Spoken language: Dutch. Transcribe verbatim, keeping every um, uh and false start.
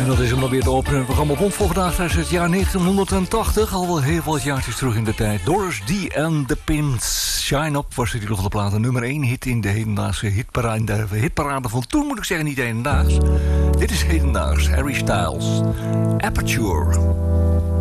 En dat is hem dan weer te openen. Het programma komt voor vandaag tijdens het jaar negentien Al wel heel wat jaartjes terug in de tijd. Doris D. and the Pins. Shine Up was de titel van de plaat. Nummer één hit in de hedendaagse hitparade, de hitparade van toen, moet ik zeggen, niet hedendaags. Dit is hedendaags. Harry Styles. Aperture.